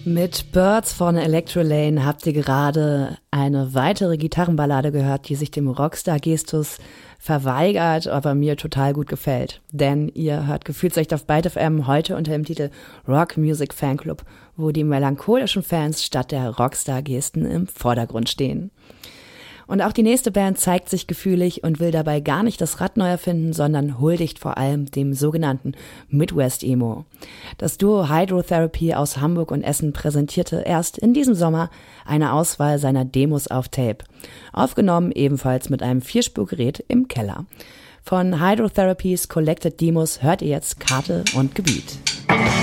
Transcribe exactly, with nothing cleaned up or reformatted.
Mit Birds von Electrolane habt ihr gerade eine weitere Gitarrenballade gehört, die sich dem Rockstar-Gestus verweigert, aber mir total gut gefällt. Denn ihr hört Gefühlsecht auf Byte F M heute unter dem Titel Rock Music Fanclub, wo die melancholischen Fans statt der Rockstar-Gesten im Vordergrund stehen. Und auch die nächste Band zeigt sich gefühlig und will dabei gar nicht das Rad neu erfinden, sondern huldigt vor allem dem sogenannten Midwest Emo. Das Duo Hydrotherapy aus Hamburg und Essen präsentierte erst in diesem Sommer eine Auswahl seiner Demos auf Tape. Aufgenommen ebenfalls mit einem Vierspurgerät im Keller. Von Hydrotherapies Collected Demos hört ihr jetzt Karte und Gebiet.